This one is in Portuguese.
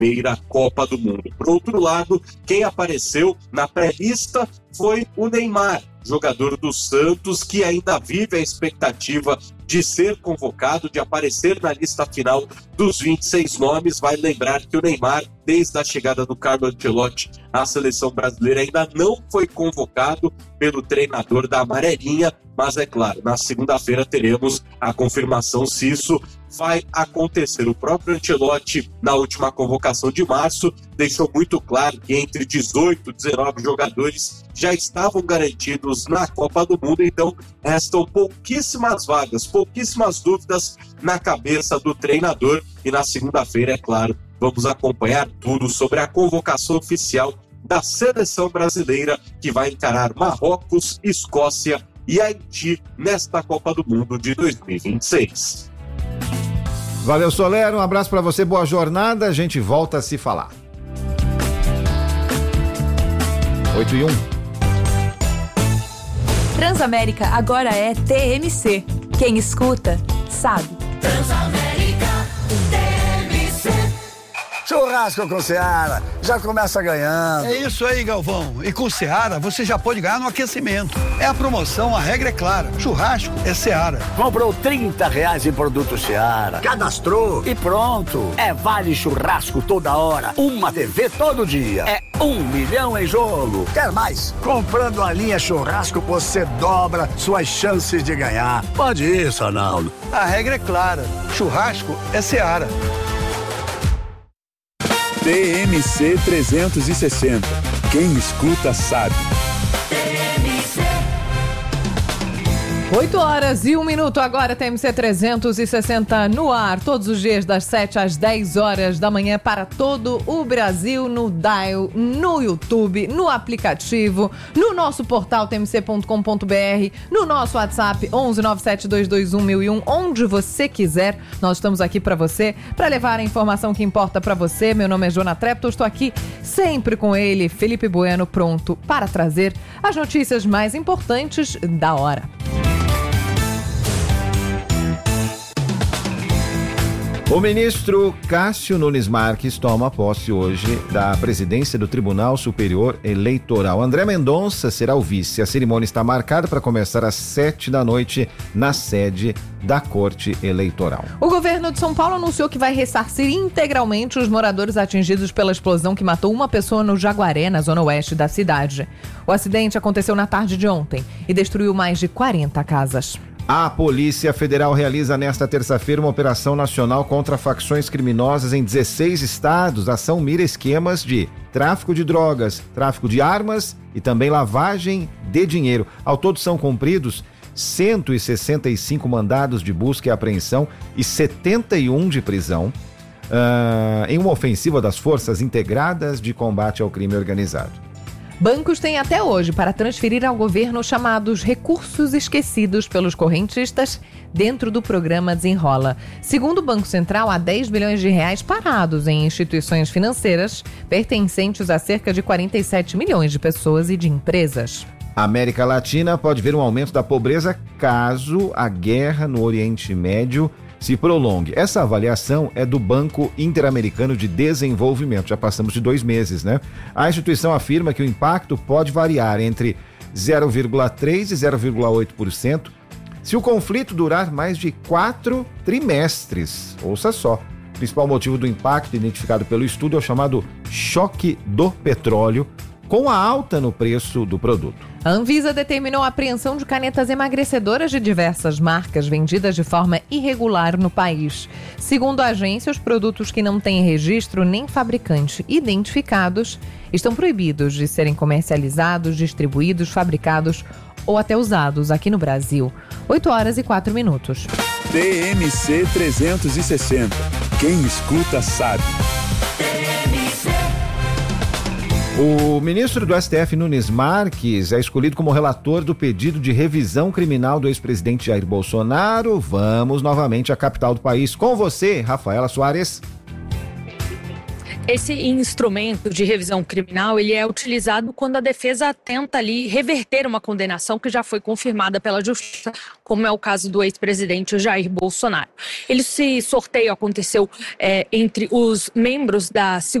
primeira Copa do Mundo. Por outro lado, quem apareceu na pré-lista foi o Neymar, jogador do Santos, que ainda vive a expectativa de ser convocado, de aparecer na lista final dos 26 nomes. Vai lembrar que o Neymar, desde a chegada do Carlo Ancelotti à seleção brasileira, ainda não foi convocado pelo treinador da Amarelinha, mas é claro, na segunda-feira teremos a confirmação se isso vai acontecer. O próprio Ancelotti, na última convocação de março, deixou muito claro que entre 18 e 19 jogadores já estavam garantidos na Copa do Mundo, então restam pouquíssimas vagas, pouquíssimas dúvidas na cabeça do treinador, e na segunda-feira, é claro, vamos acompanhar tudo sobre a convocação oficial da seleção brasileira, que vai encarar Marrocos, Escócia e Haiti nesta Copa do Mundo de 2026. Valeu, Soler, um abraço pra você, boa jornada, a gente volta a se falar. 8:01. Transamérica agora é TMC. Quem escuta, sabe. Transamérica TMC. Churrasco com Seara, já começa ganhando. É isso aí, Galvão. E com Seara você já pode ganhar no aquecimento. É a promoção, a regra é clara. Churrasco é Seara. Comprou R$30 em produto Seara, cadastrou e pronto. É vale churrasco toda hora, uma TV todo dia. É 1 milhão em jogo. Quer mais? Comprando a linha churrasco você dobra suas chances de ganhar. Pode isso, Arnaldo. A regra é clara. Churrasco é Seara. TMC 360. Quem escuta sabe. 8h01 agora, TMC 360 no ar, todos os dias das 7 às 10 horas da manhã para todo o Brasil, no dial, no YouTube, no aplicativo, no nosso portal tmc.com.br, no nosso WhatsApp 11972211001, onde você quiser, nós estamos aqui para você, para levar a informação que importa para você. Meu nome é Jona Trepto, estou aqui sempre com ele, Felipe Bueno, pronto para trazer as notícias mais importantes da hora. O ministro Cássio Nunes Marques toma posse hoje da presidência do Tribunal Superior Eleitoral. André Mendonça será o vice. A cerimônia está marcada para começar às 7h na sede da Corte Eleitoral. O governo de São Paulo anunciou que vai ressarcir integralmente os moradores atingidos pela explosão que matou uma pessoa no Jaguaré, na zona oeste da cidade. O acidente aconteceu na tarde de ontem e destruiu mais de 40 casas. A Polícia Federal realiza nesta terça-feira uma operação nacional contra facções criminosas em 16 estados. A ação mira esquemas de tráfico de drogas, tráfico de armas e também lavagem de dinheiro. Ao todo são cumpridos 165 mandados de busca e apreensão e 71 de prisão em uma ofensiva das Forças Integradas de Combate ao Crime Organizado. Bancos têm até hoje para transferir ao governo chamados recursos esquecidos pelos correntistas dentro do programa Desenrola. Segundo o Banco Central, há 10 bilhões de reais parados em instituições financeiras pertencentes a cerca de 47 milhões de pessoas e de empresas. A América Latina pode ver um aumento da pobreza caso a guerra no Oriente Médio se prolongue. Essa avaliação é do Banco Interamericano de Desenvolvimento. Já passamos de 2 meses, né? A instituição afirma que o impacto pode variar entre 0,3% e 0,8% se o conflito durar mais de 4 trimestres. Ouça só. O principal motivo do impacto identificado pelo estudo é o chamado choque do petróleo, com a alta no preço do produto. A Anvisa determinou a apreensão de canetas emagrecedoras de diversas marcas vendidas de forma irregular no país. Segundo a agência, os produtos que não têm registro nem fabricante identificados estão proibidos de serem comercializados, distribuídos, fabricados ou até usados aqui no Brasil. 8h04. TMC 360. Quem escuta sabe. O ministro do STF, Nunes Marques, é escolhido como relator do pedido de revisão criminal do ex-presidente Jair Bolsonaro. Vamos novamente à capital do país. Com você, Rafaela Soares. Esse instrumento de revisão criminal, ele é utilizado quando a defesa tenta ali reverter uma condenação que já foi confirmada pela justiça, como é o caso do ex-presidente Jair Bolsonaro. Esse sorteio aconteceu entre os membros da